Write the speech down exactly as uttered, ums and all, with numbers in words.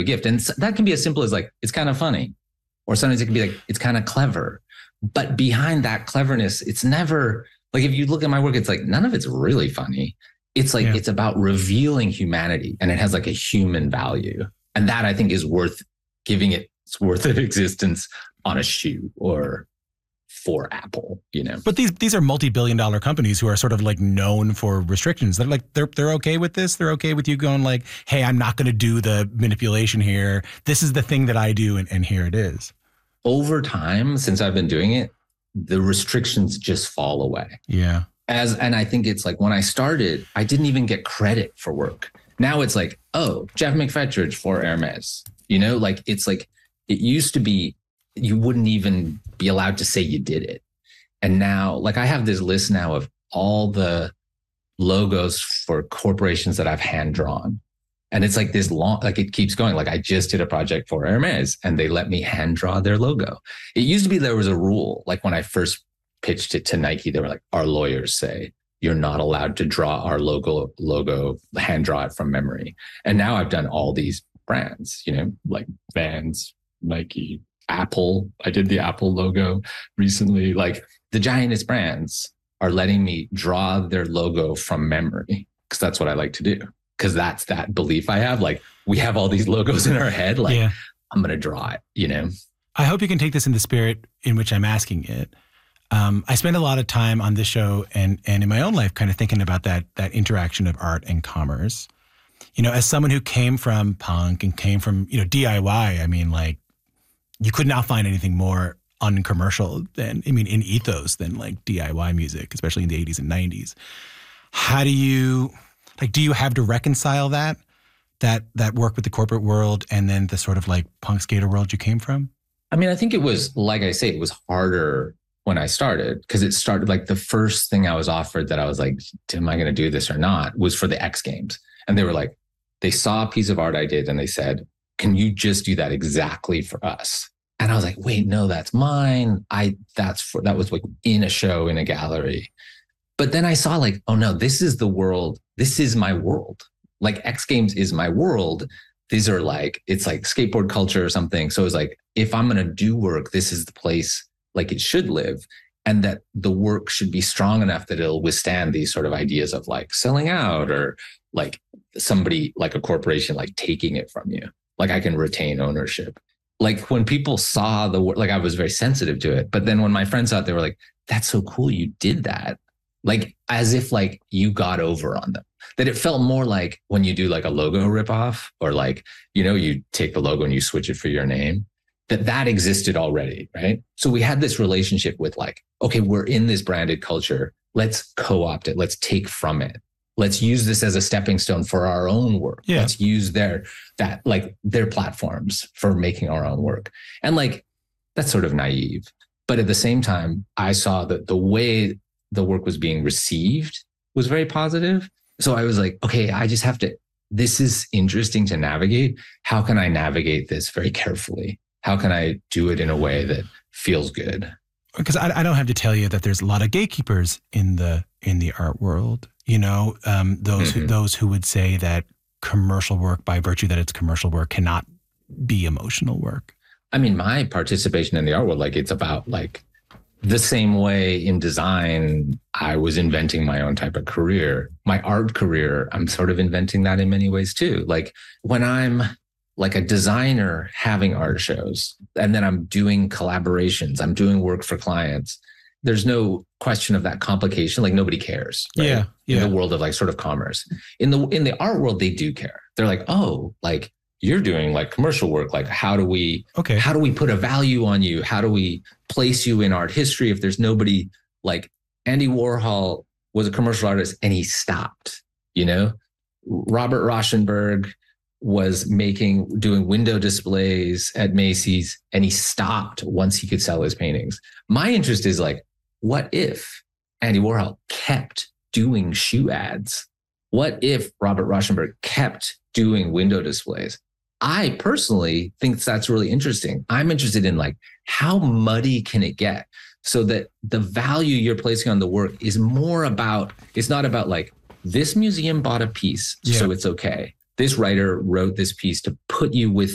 gift. And that can be as simple as like, it's kind of funny. Or sometimes it can be like, it's kind of clever. But behind that cleverness, it's never like, if you look at my work, it's like, none of it's really funny. It's like, yeah. it's about revealing humanity, and it has like a human value. And that I think is worth giving it, it's worth its existence on a shoe or for Apple, you know. But these these are multi-billion dollar companies who are sort of like known for restrictions. They're like, they're they're okay with this. They're okay with you going like, hey, I'm not going to do the manipulation here. This is the thing that I do, and, and here it is. Over time, since I've been doing it, the restrictions just fall away. Yeah. As and I think it's like when I started, I didn't even get credit for work. Now it's like, oh, Jeff McFetridge for Hermes. You know, like it's like it used to be you wouldn't even be allowed to say you did it. And now, like I have this list now of all the logos for corporations that I've hand drawn. And it's like this long, like it keeps going. Like I just did a project for Hermes and they let me hand draw their logo. It used to be there was a rule. Like when I first pitched it to Nike, they were like, our lawyers say you're not allowed to draw our logo, logo, hand draw it from memory. And now I've done all these brands, you know, like Vans, Nike, Apple. I did the Apple logo recently. Like the giantest brands are letting me draw their logo from memory because that's what I like to do. Because that's that belief I have. Like we have all these logos in our head. Like yeah. I'm going to draw it, you know? I hope you can take this in the spirit in which I'm asking it. Um, I spend a lot of time on this show and and in my own life kind of thinking about that that interaction of art and commerce. You know, as someone who came from punk and came from, you know, D I Y, I mean, like, you could not find anything more uncommercial than, I mean, in ethos than like D I Y music, especially in the eighties and nineties. How do you, like, do you have to reconcile that, that, that work with the corporate world and then the sort of like punk skater world you came from? I mean, I think it was, like I say, it was harder when I started because it started like the first thing I was offered that I was like, am I going to do this or not, was for the X Games. And they were like, they saw a piece of art I did and they said, can you just do that exactly for us? And I was like, wait, no, that's mine. I, that's for, that was like in a show in a gallery. But then I saw like, oh no, this is the world. This is my world. Like X Games is my world. These are like, it's like skateboard culture or something. So it's like, if I'm going to do work, this is the place like it should live. And that the work should be strong enough that it'll withstand these sort of ideas of like selling out or like somebody like a corporation, like taking it from you. Like I can retain ownership. Like when people saw the work, like I was very sensitive to it. But then when my friends saw it, they were like, that's so cool. You did that. Like as if like you got over on them. That it felt more like when you do like a logo ripoff or like, you know, you take the logo and you switch it for your name, that that existed already, right? So we had this relationship with like, okay, we're in this branded culture. Let's co-opt it. Let's take from it. Let's use this as a stepping stone for our own work. Yeah. Let's use their, that like their platforms for making our own work. And like, that's sort of naive. But at the same time, I saw that the way the work was being received was very positive. So I was like, okay, I just have to, this is interesting to navigate. How can I navigate this very carefully? How can I do it in a way that feels good? Because I, I don't have to tell you that there's a lot of gatekeepers in the in the art world. You know, um, those mm-hmm. who, those who would say that commercial work, by virtue that it's commercial work, cannot be emotional work. I mean, my participation in the art world, like it's about like the same way in design, I was inventing my own type of career. My art career, I'm sort of inventing that in many ways too. Like when I'm like a designer having art shows and then I'm doing collaborations, I'm doing work for clients. There's no question of that complication. Like nobody cares. Right? Yeah, yeah. In the world of like sort of commerce. In the in the art world, they do care. They're like, oh, like you're doing like commercial work. Like how do we okay. how do we put a value on you? How do we place you in art history if there's nobody like Andy Warhol was a commercial artist and he stopped, you know? Robert Rauschenberg was making, doing window displays at Macy's and he stopped once he could sell his paintings. My interest is like, what if Andy Warhol kept doing shoe ads? What if Robert Rauschenberg kept doing window displays? I personally think that's really interesting. I'm interested in like, how muddy can it get so that the value you're placing on the work is more about, it's not about like, this museum bought a piece, yeah. so it's okay. This writer wrote this piece to put you with